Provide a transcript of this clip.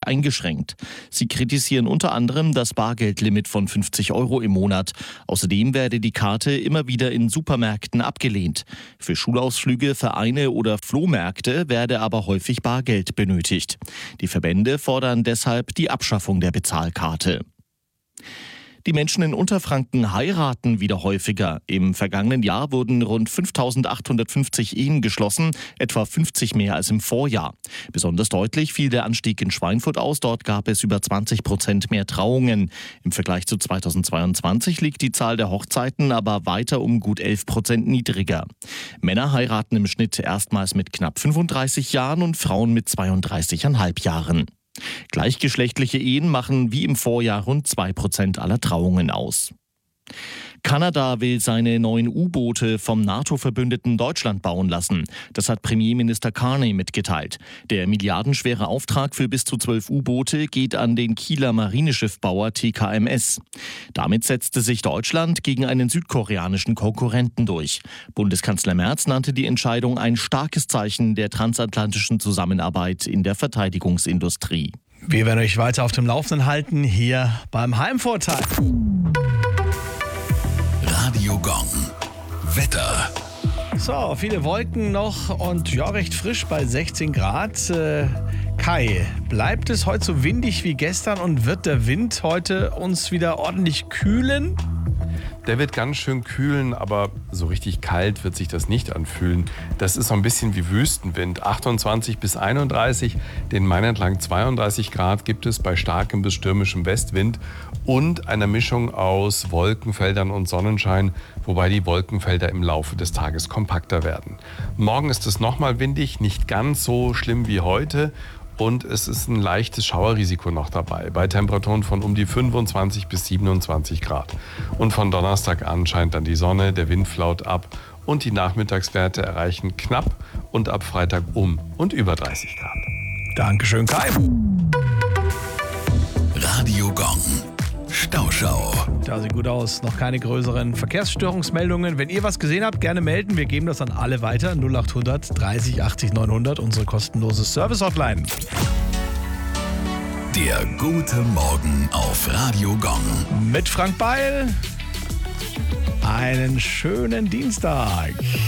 eingeschränkt. Sie kritisieren unter anderem das Bargeldlimit von 50 € im Monat. Außerdem werde die Karte immer wieder in Supermärkten abgelehnt. Für Schulausflüge, Vereine oder Flohmärkte werde aber häufig Bargeld benötigt. Die Verbände fordern deshalb die Abschaffung der Bezahlkarte. Die Menschen in Unterfranken heiraten wieder häufiger. Im vergangenen Jahr wurden rund 5.850 Ehen geschlossen, etwa 50 mehr als im Vorjahr. Besonders deutlich fiel der Anstieg in Schweinfurt aus. Dort gab es über 20% mehr Trauungen. Im Vergleich zu 2022 liegt die Zahl der Hochzeiten aber weiter um gut 11% niedriger. Männer heiraten im Schnitt erstmals mit knapp 35 Jahren und Frauen mit 32,5 Jahren. Gleichgeschlechtliche Ehen machen wie im Vorjahr rund 2% aller Trauungen aus. Kanada will seine neuen U-Boote vom NATO-Verbündeten Deutschland bauen lassen. Das hat Premierminister Carney mitgeteilt. Der milliardenschwere Auftrag für bis zu 12 U-Boote geht an den Kieler Marineschiffbauer TKMS. Damit setzte sich Deutschland gegen einen südkoreanischen Konkurrenten durch. Bundeskanzler Merz nannte die Entscheidung ein starkes Zeichen der transatlantischen Zusammenarbeit in der Verteidigungsindustrie. Wir werden euch weiter auf dem Laufenden halten, hier beim Heimvorteil. Radio Gong. Wetter. So, viele Wolken noch und ja, recht frisch bei 16 Grad. Kai, bleibt es heute so windig wie gestern und wird der Wind heute uns wieder ordentlich kühlen? Der wird ganz schön kühlen, aber so richtig kalt wird sich das nicht anfühlen. Das ist so ein bisschen wie Wüstenwind. 28 bis 31, den Main entlang 32 Grad gibt es bei starkem bis stürmischem Westwind und einer Mischung aus Wolkenfeldern und Sonnenschein, wobei die Wolkenfelder im Laufe des Tages kompakter werden. Morgen ist es nochmal windig, nicht ganz so schlimm wie heute. Und es ist ein leichtes Schauerrisiko noch dabei, bei Temperaturen von um die 25 bis 27 Grad. Und von Donnerstag an scheint dann die Sonne, der Wind flaut ab und die Nachmittagswerte erreichen knapp und ab Freitag um und über 30 Grad. Dankeschön, Kai. Radio Gong. Stauschau. Da sieht gut aus. Noch keine größeren Verkehrsstörungsmeldungen. Wenn ihr was gesehen habt, gerne melden. Wir geben das an alle weiter. 0800 30 80 900, unsere kostenlose Service-Hotline. Der gute Morgen auf Radio Gong. Mit Frank Beil. Einen schönen Dienstag.